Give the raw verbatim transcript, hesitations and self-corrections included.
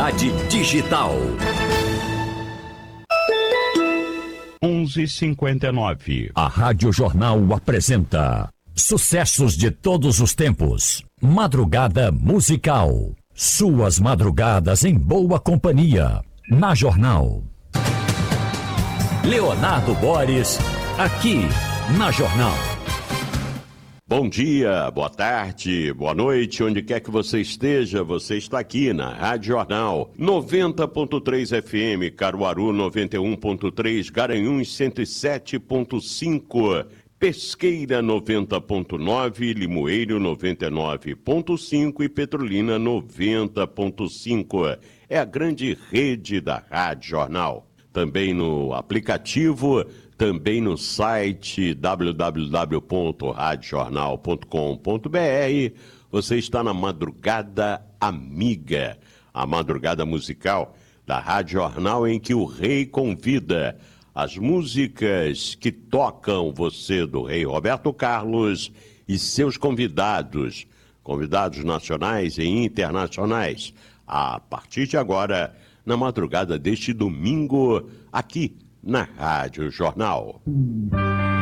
Cidade Digital. onze e cinquenta e nove. A Rádio Jornal apresenta sucessos de todos os tempos. Madrugada musical. Suas madrugadas em boa companhia. Na Jornal. Leonardo Boris, aqui na Jornal. Bom dia, boa tarde, boa noite, onde quer que você esteja, você está aqui na Rádio Jornal, noventa ponto três F M, Caruaru noventa e um ponto três, Garanhuns cento e sete ponto cinco, Pesqueira noventa ponto nove, Limoeiro noventa e nove ponto cinco e Petrolina noventa ponto cinco. É a grande rede da Rádio Jornal. Também no aplicativo, também no site w w w ponto rádio jornal ponto com ponto b r. Você está na Madrugada Amiga, a madrugada musical da Rádio Jornal, em que o Rei convida as músicas que tocam você do Rei Roberto Carlos e seus convidados, convidados nacionais e internacionais, a partir de agora, na madrugada deste domingo, aqui na Rádio Jornal.